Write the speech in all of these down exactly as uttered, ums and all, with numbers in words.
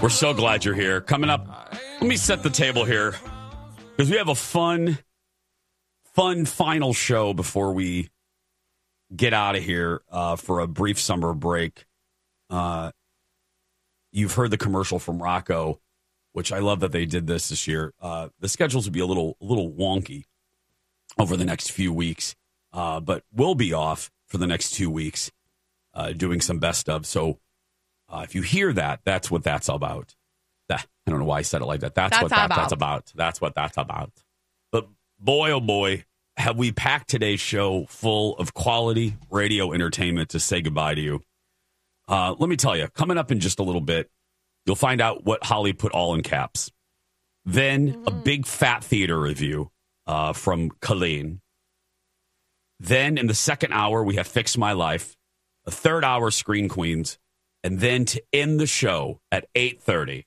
We're so glad you're here. Coming up, let me set the table here because we have a fun, fun final show before we get out of here uh, for a brief summer break. Uh, you've heard the commercial from Rocco, which I love that they did this this year. Uh, the schedules will be a little, a little wonky over the next few weeks, uh, but we'll be off for the next two weeks uh, doing some best of. So. Uh, if you hear that, that's what that's about. That, I don't know why I said it like that. That's, that's what that, that's about. That's what that's about. But boy, oh boy, have we packed today's show full of quality radio entertainment to say goodbye to you. Uh, let me tell you, coming up in just a little bit, you'll find out what Holly put all in caps. Then mm-hmm. a big fat theater review uh, from Colleen. Then in the second hour, we have Fix My Life. A third hour, Screen Queens. And then to end the show at eight thirty.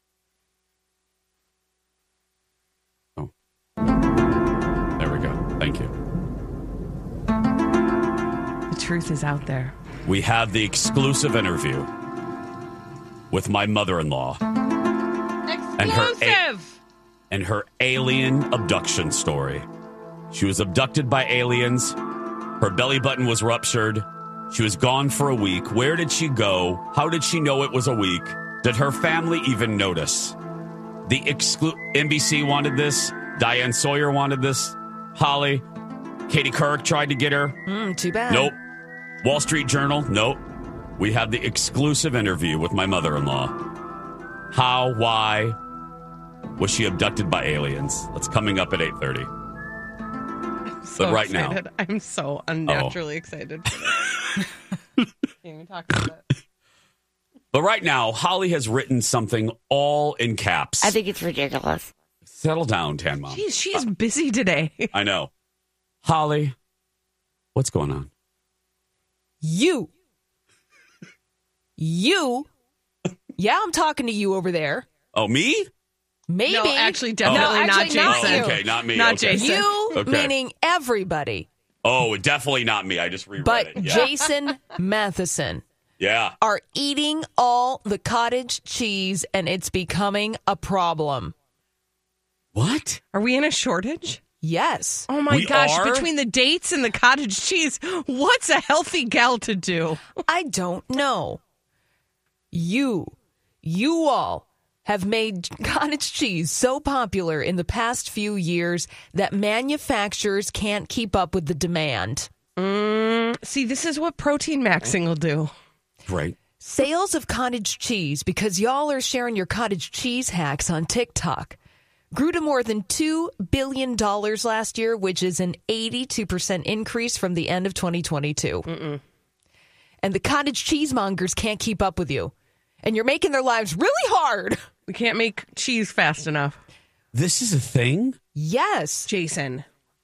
Oh. There we go. Thank you. The truth is out there. We have the exclusive interview with my mother-in-law. Exclusive! And her, a- and her alien abduction story. She was abducted by aliens. Her belly button was ruptured. She was gone for a week. Where did she go? How did she know it was a week? Did her family even notice? The exclu- N B C wanted this. Diane Sawyer wanted this. Holly. Katie Couric tried to get her. Mm, too bad. Nope. Wall Street Journal. Nope. We have the exclusive interview with my mother-in-law. How, why was she abducted by aliens? That's coming up at eight thirty. So but right excited. now. I'm so unnaturally oh. excited for this. Can't even talk about it. But right now, Holly has written something all in caps. I think it's ridiculous. Settle down, Tan Mom. Jeez, she's uh, busy today. I know. Holly, what's going on? You. You. Yeah, I'm talking to you over there. Oh, me? Maybe. No, actually, definitely oh. not actually, Jason. Not you. Oh, okay, not me. Not okay. Jason. You, okay. meaning everybody. Oh, definitely not me. I just reread but it. But yeah. Jason Matheson. Yeah. Are eating all the cottage cheese, and it's becoming a problem. What? Are we in a shortage? Yes. Oh, my we gosh. Are? Between the dates and the cottage cheese, what's a healthy gal to do? I don't know. You, you all have made cottage cheese so popular in the past few years that manufacturers can't keep up with the demand. Mm, see, this is what protein maxing will do. Right. Sales of cottage cheese, because y'all are sharing your cottage cheese hacks on TikTok, grew to more than two billion dollars last year, which is an eighty-two percent increase from the end of twenty twenty-two. Mm-mm. And the cottage cheesemongers can't keep up with you. And you're making their lives really hard. We can't make cheese fast enough. This is a thing? Yes. Jason,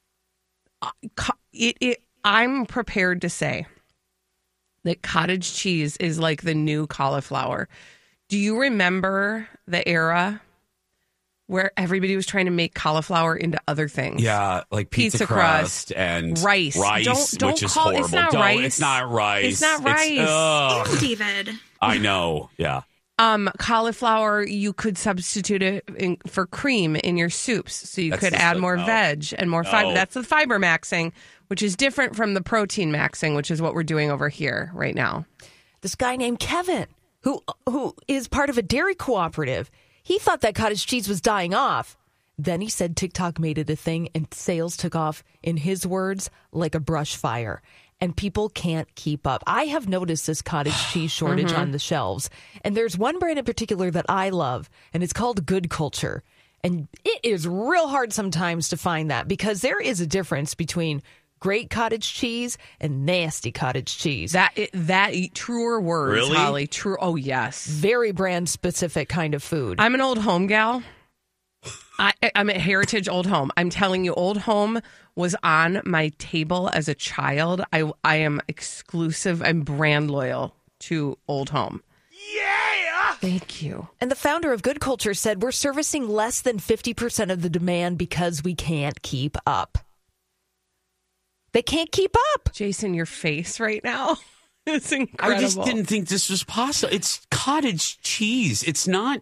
it, it, I'm prepared to say that cottage cheese is like the new cauliflower. Do you remember the era where everybody was trying to make cauliflower into other things? Yeah, like pizza, Pizza crust, crust and rice. rice, Don't- don't which is call- horrible. it's not Don't- rice. It's not rice. It's not rice. ugh. Ew, David. I know. Yeah. Um, cauliflower, you could substitute it in, for cream in your soups. So you That's could just add a- more no. veg and more No. fiber. That's the fiber maxing, which is different from the protein maxing, which is what we're doing over here right now. This guy named Kevin, who who is part of a dairy cooperative, he thought that cottage cheese was dying off. Then he said TikTok made it a thing and sales took off, in his words, like a brush fire. And people can't keep up. I have noticed this cottage cheese shortage Mm-hmm. on the shelves. And there's one brand in particular that I love, and it's called Good Culture. And it is real hard sometimes to find that because there is a difference between great cottage cheese and nasty cottage cheese. That that truer words, Really? Holly. True. Oh yes. Very brand specific kind of food. I'm an old home gal. I, I'm at Heritage Old Home. I'm telling you, Old Home was on my table as a child. I I am exclusive. I'm brand loyal to Old Home. Yeah. Thank you. And the founder of Good Culture said we're servicing less than fifty percent of the demand because we can't keep up. They can't keep up. Jason, your face right now It's incredible. I just didn't think this was possible. It's cottage cheese. It's not